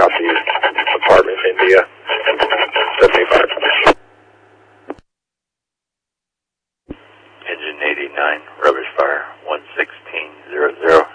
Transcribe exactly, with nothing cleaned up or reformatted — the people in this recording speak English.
Southeast Apartment, India, seventy-five. Engine eighty-nine, rubbish fire, one sixteen zero zero.